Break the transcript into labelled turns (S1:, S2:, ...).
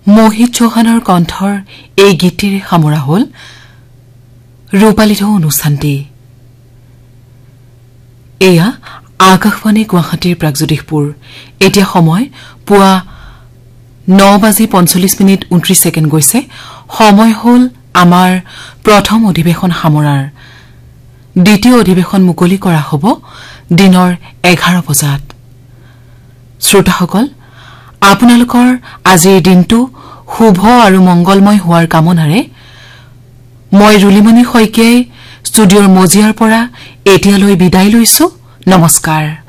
S1: মোহিত চৌহানৰ কণ্ঠৰ এই গীতটিৰে সামৰা হল ৰূপালী ঢৌ অনুষ্ঠানটি। এয়া আকাশবাণী গুৱাহাটীৰ প্ৰাগজ্যোতিষপুৰ। এতিয়া সময় পুৱা 9:45 গৈছে। সময় হল আমাৰ প্ৰথম অধিৱেশন সামৰাৰ। দ্বিতীয় অধিৱেশন মুকলি কৰা হ'ব দিনৰ 11 বজাত। শ্ৰোতাসকল, আপোনালোকৰ আজিৰ দিনটো শুভ আৰু মংগলময় হোৱাৰ কামনাৰে মই ৰুলিমণি শইকীয়াই ষ্টুডিঅ'ৰ মজিয়াৰ পৰা এতিয়ালৈ বিদায় লৈছো। নমস্কাৰ।